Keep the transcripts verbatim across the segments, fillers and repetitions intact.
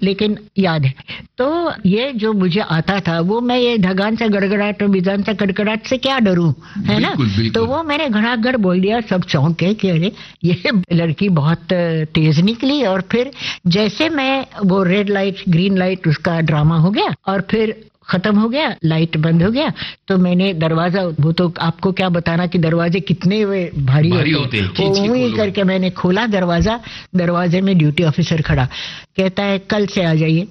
लेकिन याद है। तो ये जो मुझे आता था वो मैं ये ढगान से गड़गड़ाहट और बिजान से कड़कड़ाहट से क्या डरूं, है ना। बिल्कुल, बिल्कुल। तो वो मैंने घड़ाघड़ बोल दिया, सब चौंक गए कि अरे ये लड़की बहुत तेज निकली। और फिर जैसे मैं वो रेड लाइट ग्रीन लाइट उसका ड्रामा हो गया और फिर खत्म हो गया, लाइट बंद हो गया, तो मैंने दरवाजा, वो तो आपको क्या बताना कि दरवाजे कितने वे भारी, भारी होते हैं, होते हैं। वही करके मैंने खोला दरवाजा, दरवाजे में ड्यूटी ऑफिसर खड़ा, कहता है कल से आ जाइए।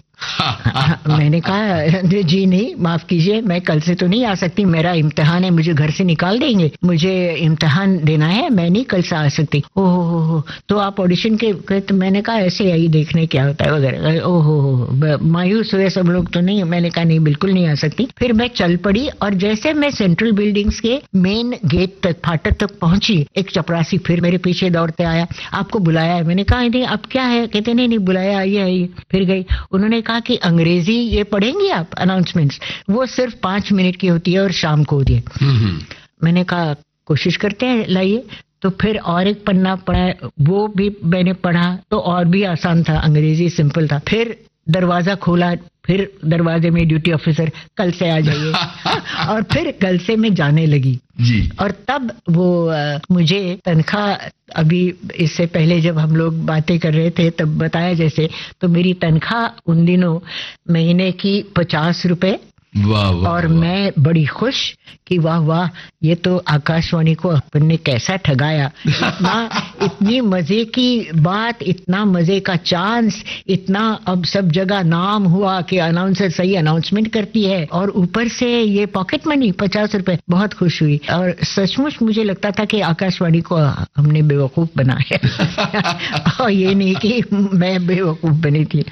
मैंने कहा जी नहीं, माफ कीजिए, मैं कल से तो नहीं आ सकती, मेरा इम्तिहान है, मुझे घर से निकाल देंगे, मुझे इम्तिहान देना है, मैं नहीं कल से आ सकती। ओहो हो हो, तो आप ऑडिशन के, तो मैंने कहा ऐसे आई देखने क्या होता है वगैरह। ओहो हो, मायूस हुए सब लोग तो नहीं। मैंने कहा नहीं, बिल्कुल नहीं आ सकती। फिर मैं चल पड़ी और जैसे मैं सेंट्रल बिल्डिंग्स के मेन गेट तक, फाटक तक पहुंची, एक चपरासी फिर मेरे पीछे दौड़ते आया, आपको बुलाया है। मैंने कहा नहीं, अब क्या है? कहते नहीं नहीं बुलाया, आइए आइए। फिर गई, उन्होंने कहा कि अंग्रेजी ये पढ़ेंगी आप अनाउंसमेंट्स, वो सिर्फ पांच मिनट की होती है और शाम को होती है। मैंने कहा कोशिश करते हैं, लाइए। तो फिर और एक पन्ना पढ़ा, वो भी मैंने पढ़ा, तो और भी आसान था, अंग्रेजी सिंपल था। फिर दरवाजा खोला, फिर दरवाजे में ड्यूटी ऑफिसर कल से आ जाइए। और फिर कल से मैं जाने लगी जी। और तब वो आ, मुझे तनख्वाह, अभी इससे पहले जब हम लोग बातें कर रहे थे तब बताया जैसे, तो मेरी तनख्वाह उन दिनों महीने की पचास रुपए। वाह वाह, और वाह। मैं बड़ी खुश कि वाह वाह, ये तो आकाशवाणी को अपन ने कैसा ठगाया। इतना इतनी मजे की बात, इतना मजे का चांस, इतना अब सब जगह नाम हुआ कि अनाउंसर सही अनाउंसमेंट करती है और ऊपर से ये पॉकेट मनी पचास रुपए। बहुत खुश हुई और सचमुच मुझे लगता था कि आकाशवाणी को हमने बेवकूफ बनाया। और ये नहीं कि मैं बेवकूफ बनी थी।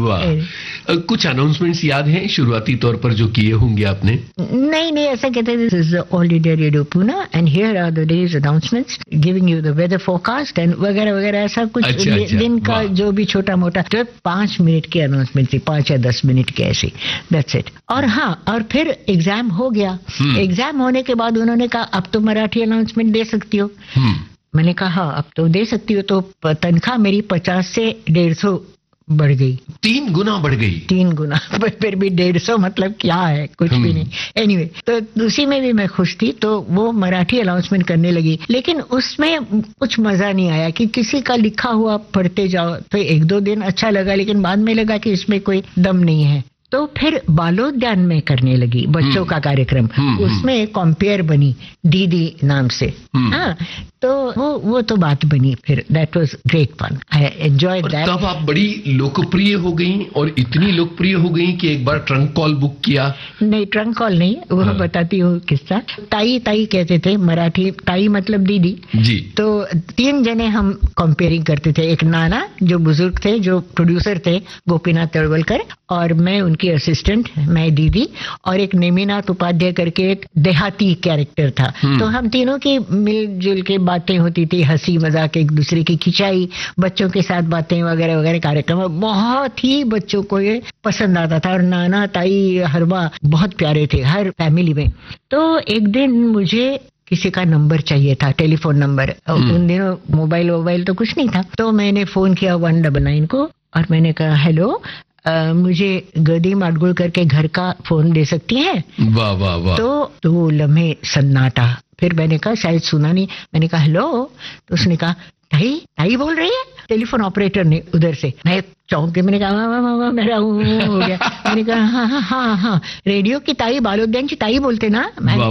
वाह। कुछ अनाउंसमेंट्स याद हैं शुरुआती तौर पर जो किए होंगे आपने? नहीं नहीं, ऐसा कहते थे, this is all India radio Pune and here are the days announcements giving you the weather forecast and वगैरह वगैरह, ऐसा कुछ। अच्छा, अच्छा, दिन का जो भी छोटा मोटा, जो पांच मिनट की अनाउंसमेंट थी, पांच या दस मिनट की ऐसी, दैट्स इट। और हाँ, और फिर एग्जाम हो गया। एग्जाम होने के बाद उन्होंने कहा अब तो मराठी अनाउंसमेंट दे सकती हो। मैंने कहा हाँ, अब तो दे सकती हो। तो तनख्वाह मेरी पचास से डेढ़ सौ बढ़ गई, तीन गुना बढ़ गई। तीन गुना। फिर भी डेढ़ सौ मतलब क्या है, कुछ भी नहीं। एनीवे, तो उसी में भी मैं खुश थी। तो वो मराठी अनाउंसमेंट करने लगी, लेकिन उसमें कुछ मजा नहीं आया कि किसी का लिखा हुआ पढ़ते जाओ। तो एक दो दिन अच्छा लगा, लेकिन बाद में लगा कि इसमें कोई दम नहीं है। तो फिर बालोद्यान में करने लगी, बच्चों का कार्यक्रम। उसमें कंपेयर बनी दीदी नाम से। हाँ, तो वो वो तो बात बनी फिर। That was great fun, I enjoyed that. तब आप बड़ी लोकप्रिय हो गई और इतनी लोकप्रिय हो गई कि एक बार ट्रंक कॉल बुक किया। नहीं, ट्रंक कॉल नहीं, वो हाँ। बताती हूँ किस्सा। ताई ताई कहते थे, मराठी ताई मतलब दीदी जी। तो तीन जने हम कंपेयरिंग करते थे। एक नाना जो बुजुर्ग थे, जो प्रोड्यूसर थे, गोपीनाथ तड़वलकर, और मैं उनकी असिस्टेंट, मैं दीदी, और एक नेमिनाथ उपाध्याय करके एक देहाती कैरेक्टर था। तो हम तीनों की मिलजुल के बातें होती थी, हंसी मजाक, एक दूसरे की खिंचाई, बच्चों के साथ बातें वगैरह वगैरह। कार्यक्रम बहुत ही बच्चों को ये पसंद आता था और नाना ताई हरवा बहुत प्यारे थे हर फैमिली में। तो एक दिन मुझे किसी का नंबर चाहिए था, टेलीफोन नंबर। उन दिनों मोबाइल वोबाइल तो कुछ नहीं था। तो मैंने फोन किया वन डबल नाइन को और मैंने कहा हेलो, Uh, मुझे गदी माडगुलकर के घर का फोन दे सकती हैं? वाह वाह वाह। तो दो लम्हे सन्नाटा। फिर मैंने कहा शायद सुना नहीं। मैंने कहा हेलो, तो उसने कहा ताई ताई बोल रही है, टेलीफोन ऑपरेटर ने उधर से। मैं चौंक के मैंने कहा वा, वा, वा, मेरा हो गया। मैंने कहा हाँ हाँ हाँ हाँ रेडियो की ताई, बालोद्यान की ताई बोलते ना?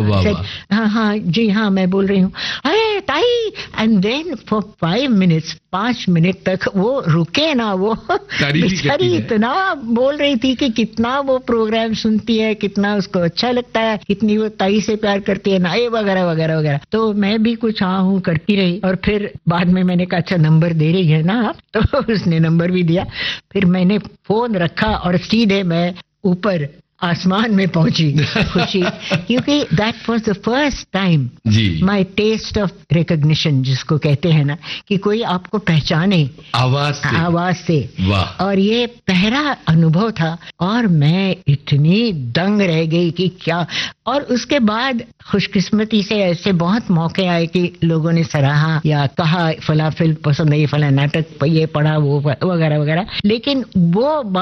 हाँ हाँ जी हाँ, मैं बोल रही हूँ। अरे ताई, and then for five minutes, पांच मिनट तक वो रुके ना, वो बेचारी इतना बोल रही थी कि कितना वो प्रोग्राम सुनती है, कितना उसको अच्छा लगता है, कितनी वो ताई से प्यार करती है ना, ये वगैरह वगैरह वगैरह। तो मैं भी कुछ हाँ हूँ करती रही। और फिर बाद में मैंने कहा अच्छा नंबर दे रही है ना आप? तो उसने नंबर भी दिया। फिर मैंने फोन रखा और सीधे मैं ऊपर आसमान में पहुंची खुशी, क्योंकि that was the first time my test of recognition, जिसको कहते हैं ना कि कोई आपको पहचाने आवाज से, आवाज से। वाह। और ये पहला अनुभव था और मैं इतनी दंग रह गई कि क्या। और उसके बाद खुशकिस्मती से ऐसे बहुत मौके आए कि लोगों ने सराहा या कहा फला फिल्म पसंद है, फला नाटक ये पढ़ा, वो वगैरह वगैरह। लेकिन वो